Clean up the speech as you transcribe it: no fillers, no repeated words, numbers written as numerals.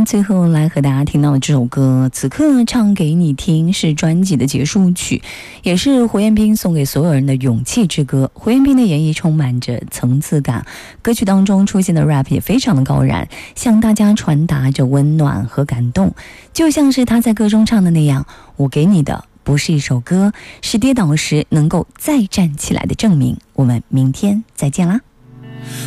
最后来和大家听到的这首歌，此刻唱给你听，是专辑的结束曲，也是胡彦斌送给所有人的勇气之歌。胡彦斌的演绎充满着层次感，歌曲当中出现的 rap 也非常的高燃，向大家传达着温暖和感动，就像是他在歌中唱的那样，我给你的不是一首歌，是跌倒时能够再站起来的证明。我们明天再见啦。